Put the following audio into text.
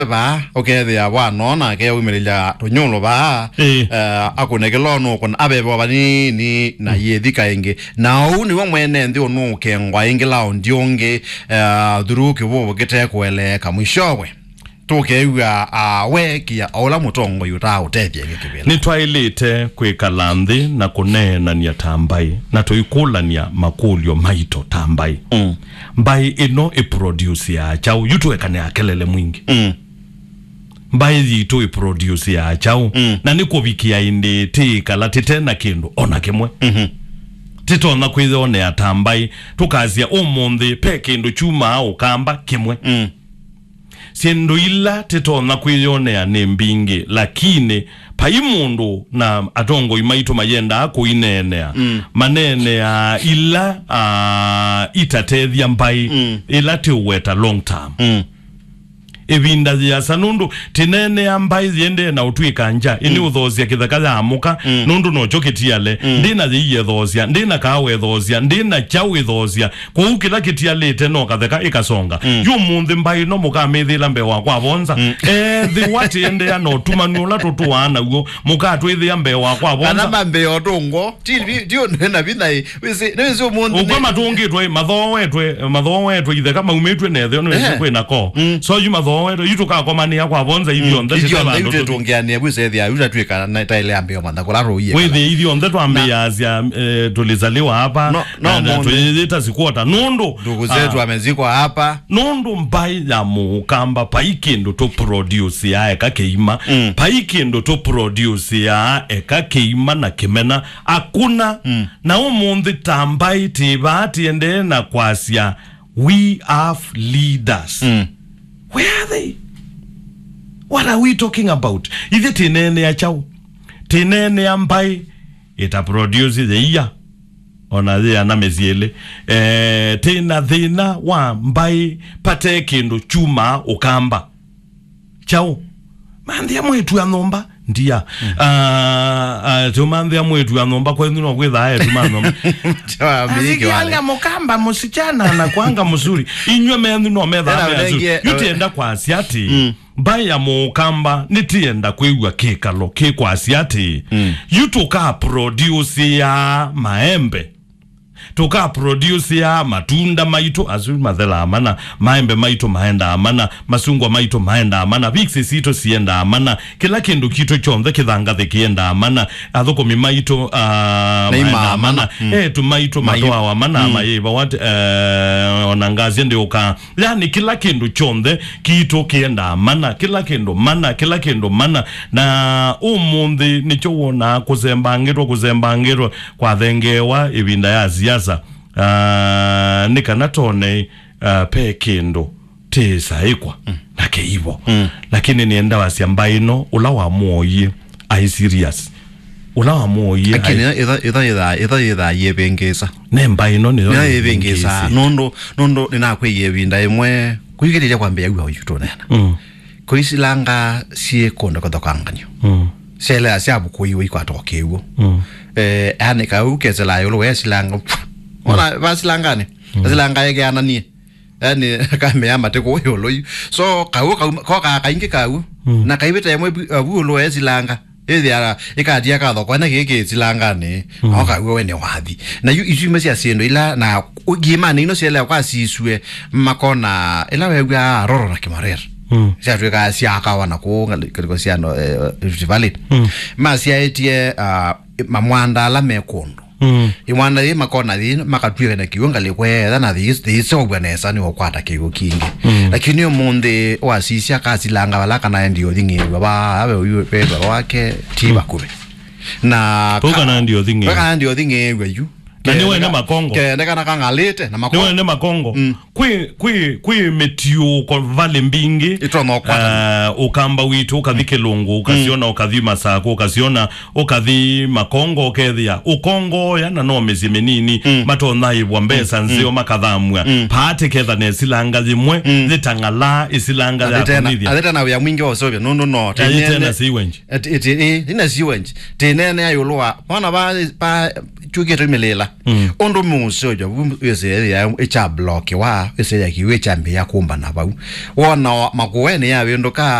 ba okay they are one nona ke umelija tonyolo ba akune ke lono kon abebo bani na yedika enge na uni wa mwene ndi onu ke ngwa ingi lao ndionge duru ke wo gete kwele kamwishowe toke ya weki ya ola mutongo yuta utethie gikibela ni twailite kwikalanthi na kunena ni tambai na toikulania makulio maito tambai mbai ino iproduce ya chau yutuwekane akelele mwingi mbai yitu iproduce ya chau na niko bikia indi tikala titena kindu ona kimwe titona kwithone ya tambai tukazia umundi pe kindu chuma ukamba kimwe siendo ila titona kwithonea ni mbingi lakini paimundu na atongo imaito mayenda ako inenea manenea ila itatethia mbai ila tiweta long term evinda ya sanundu tinene ambai ziende na utwika nja ini uthozia kithakaza amuka nundu no choketiale ndina ziye thozia ndina kawe thozia ndina chawe thozia kwa ukila kitialete no katheka ikasonga yu munthi mbai no muka mithila mbe wakwa bonza the what ende ya no tumanula tutuana uo muka twithia mbe wakwa bonza kana mbe odongo dio na binai wisi munthi ukoma tungitwe matho wetwe itheka maumetwe nethe no kwina ko so yu matho yutuka komania kwa bonza hivyo ndete tabando tutongeania bwisethia yutatwika na taile ambio manda kularo hiye wewe hivyo ndeto ambia azia tulizaliwa hapa na tulita sikuota nundu ndugu zetu amezikwa hapa nundu mbai ya mukamba paikindu to produce ya ekakeima paikindu to produce ya ekakeima na kimena akuna na umundi tambai tibati ende na kwasia we have leaders where are they? What are we talking about? Is it tinene ya chau? Tinene ya mbai ita produce the iya ona ya na meziele tena thina wa mbai pate kindu chuma ukamba chau mandia mwetu ya nomba ndia tumandia mwetu ya nomba kwa nini kwitha tumanomba asikianga mukamba musichana na kwanga mzuri inywe mendu no metha yutienda kwa asiati baya mukamba nitienda kwigwa kikalo kikwa asiati yutuka produce ya maembe tuka produce ya matunda maito azuri mathela amana maembe maito maenda amana masungwa maito maenda amana vixi sito sienda amana kila kindu kito chonde kithanga thikienda amana athoko mi maito maenda amana tu maito matoa amana maiba what onangazi ndioka yani kila kindu chonde kito kienda amana kila kindu mana na umundi nicho wona kuzembangirwa kwa thengewa ibinda ya ziaza nikanatone pe kindu tisaikwa na keivo lakini nienda wasia mbaino ula wa moyi ai serious ula wa moyi lakini idha yebengeza ne mbaino ni yebengeza nondo ninakwe yebinda imwe kuyigeteja kwambia gwa yutonena kuisilanga siekonda kodokanganya sele asiabu kuyiwe kwatokewo ane ka ukezela yolo wesilanga ona basilangane basilanga yake anani yani kame amate ko yolo so ka ingi kawu na kaibeta yemwe abulo wesilanga ethia ikadia ka thoko na gike silangane oka wene wathi na yu mesi asiendo ila na ugimane ino sele kwa siswe makona ila wewa roro na kimarera siya ka siya ka wana ko ngaliko siya no valid masia etie mamwanda la mekondo imwanda ye makona thi makatwiwe na kiunga likwetha na thi so bwanesa ni okwata kigo kingi lakini omunde wasisia kasilanga balaka na ndio thingirwa ba abe uyu pedwa wake tiba kube na kana ndio thingirwa yu Nani wene makongo kende kana kangalete na makongo wene makongo kwi metio kwa vale mbingi ukamba witu ukathike lungu ukasiona ukathi masako ukasiona ukathi makongo ukethia ukongo yana no mezime nini matona ibwa mbesa nzio makathamwa paate ketha ne silanga zimwe zitangala isilanga ya familia aleta na ya mwingi wa sobia no tena siwenji ina siwenji tenene ayolwa bona ba chuke melela ondo muso jo ese ya echa block wa ese ya kiwe chambe ya kumba na ba wona makuene ya bendo ka